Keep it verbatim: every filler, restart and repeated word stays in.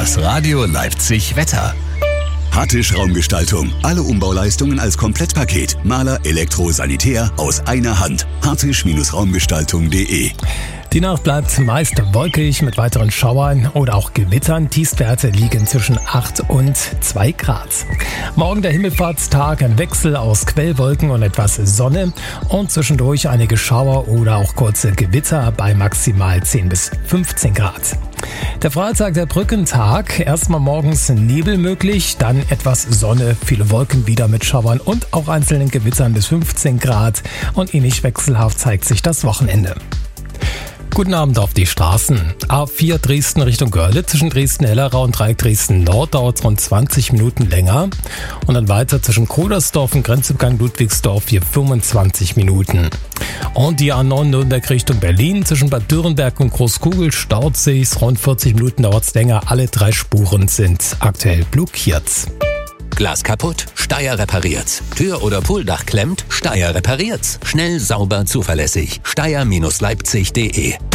Das Radio Leipzig Wetter. Hartisch Raumgestaltung. Alle Umbauleistungen als Komplettpaket. Maler, Elektro, Sanitär aus einer Hand. hartisch-raumgestaltung punkt de. Die Nacht bleibt meist wolkig mit weiteren Schauern oder auch Gewittern. Tiefstwerte liegen zwischen acht und zwei Grad. Morgen der Himmelfahrtstag, ein Wechsel aus Quellwolken und etwas Sonne und zwischendurch einige Schauer oder auch kurze Gewitter bei maximal zehn bis fünfzehn Grad. Der Freitag, der Brückentag, erstmal morgens Nebel möglich, dann etwas Sonne, viele Wolken wieder mit Schauern und auch einzelnen Gewittern bis fünfzehn Grad und ähnlich wechselhaft zeigt sich das Wochenende. Guten Abend auf die Straßen. A vier Dresden Richtung Görlitz, zwischen Dresden-Hellerau und Dreieck Dresden-Nord dauert es rund zwanzig Minuten länger. Und dann weiter zwischen Kodersdorf und Grenzübergang Ludwigsdorf hier fünfundzwanzig Minuten. Und die A neun Nürnberg Richtung Berlin, zwischen Bad Dürrenberg und Großkugel staut sich's, rund vierzig Minuten dauert es länger. Alle drei Spuren sind aktuell blockiert. Glas kaputt? Steyr repariert's. Tür oder Pooldach klemmt? Steyr repariert's. Schnell, sauber, zuverlässig. Steyr Leipzig punkt de